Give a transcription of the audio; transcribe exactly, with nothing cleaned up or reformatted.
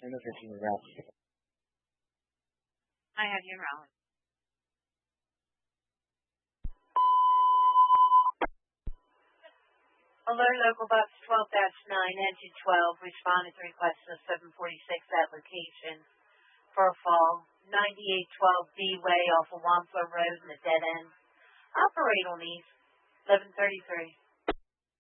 intersection of routes. I have your route. Alert Local Box twelve dash nine, Engine twelve, responded to request of seven forty-six application for a fall, ninety-eight twelve B Way off of Wampler Road in the dead end. Operate on these, eleven thirty-three.